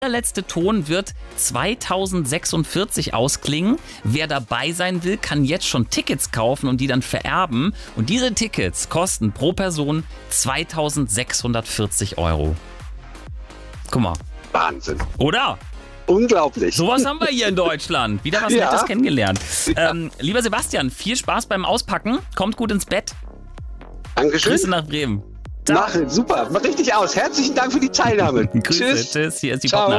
Der letzte Ton wird 2046 ausklingen. Wer dabei sein will, kann jetzt schon Tickets kaufen und die dann vererben. Und diese Tickets kosten pro Person 2640 €. Guck mal. Wahnsinn. Oder? Unglaublich. Sowas haben wir hier in Deutschland. Wieder was Nettes kennengelernt. Lieber Sebastian, viel Spaß beim Auspacken. Kommt gut ins Bett. Dankeschön. Grüße nach Bremen. Super, mach richtig aus. Herzlichen Dank für die Teilnahme. Grüße, tschüss. Hier ist die Ciao. Popnacht.